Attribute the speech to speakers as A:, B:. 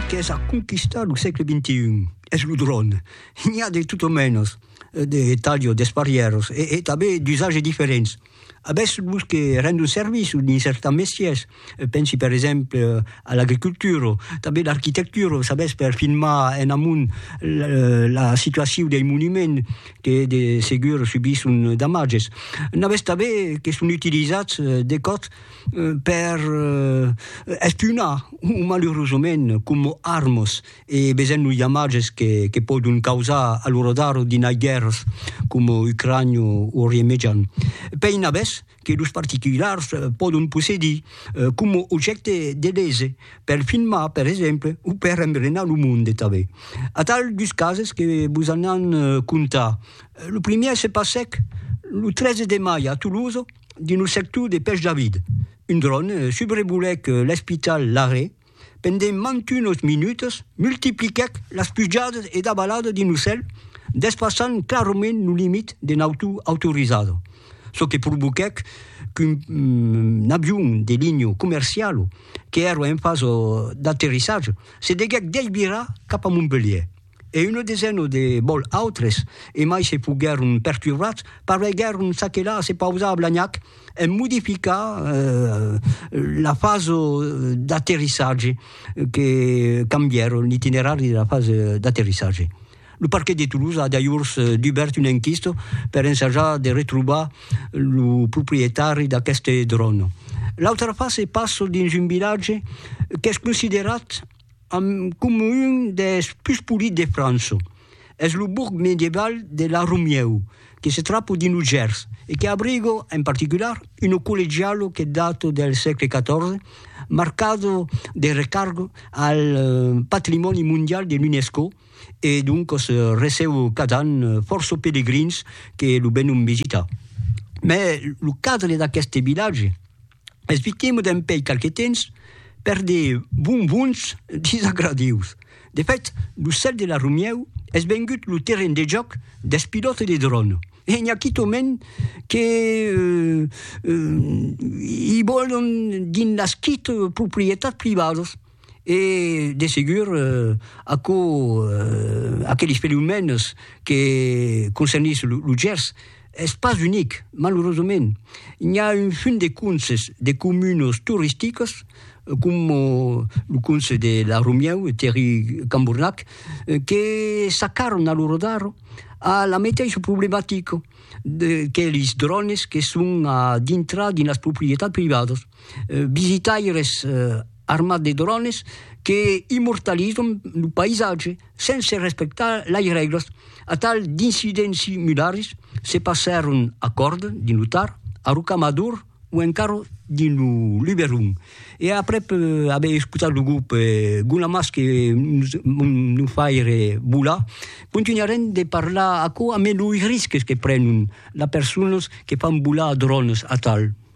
A: que a conquistado o século XXI é o drone. Il y a de tudo menos, de taglio, de barreiras e também de usagens diferentes. Adesso que rendono servizio in certi mestieri, pensi per esempio all'agricoltura, també l'architettura, sabes, per filmare in amunt la situazione dei monumenti che de sicuro subiscono damaggi. N'avesse també che sono utilizzati decot per espionare malheureusamente come armi e besendo damaggi che possono causare a loro daro di guerre come Ucraina o Oriente Mediano. Per n'avesse che los particolari possono possedere come oggetti di lese per filmare, per esempio, o per impregnare il mondo. A tal due casi che bisogna contare. Il primo si passa il 13 di maggio a Toulouse, nel settore di Pêche David. Un drone sobrevolait l'ospedale Larrey, pendant 21 minuti, multipliquait la spugiata e la balada di Nussel, dépassant claramente il limite dell'auto autorizzato. Ce qui provoquait qu'un avion de ligne commerciale qui era in fase d'atterrissage se dégage d'Elvira cap a Montpellier. E una decina di vol altres e mai se fugueron perturbati paregueron che là se pausa a Blagnac e modifica la fase d'atterrissage che cambiarono l'itinerario della fase d'atterrissage. Il parquet di Toulouse ha d'ailleurs ouvert un'inchiesta per ensaggiare di ritrovare il proprietario di questi droni. L'altra fase passa in un villaggio che è considerato come uno dei più puliti di Francia. È il borgo medievale della Romieu, che si trova di New Jersey e che abriga in particolare un collegiale che dato del secolo XIV, marcato di ricargo al patrimonio mondiale dell'UNESCO e dunque riceve cada anno forse pellegrini che lo vengono visitare. Ma il cadre di questi villaggi è vittima di un paio qualche tempo per dei bonbons disagradevoli. De fait, il sel de la Romieu è venduto il terreno di gioco dei piloti di drone. E il y a qui che i vogliono di nascite proprietà private. E de sicuro aquelli fenomeni che concernissero lo Gers è pas unique, malheureusement. Il y a un fin de comptes de communes touristiques come il conce de la Romieu, Thierry Cambournac, che saccarono a loro daro alla medesima problematica che gli droni che sono dintra di una proprietà privata. Visitare armate di droni che immortalizzano il paesaggio senza rispettare le regole. A tal di incidenti similari si passarono a Corda, di Lutar, a Rocamadour o ancora di Luberon. E après aver ascoltato il gruppo Gunamas che non fa bula, continueremo a parlare a meno i rischi che prendono le persone che fanno bula a droni a tal.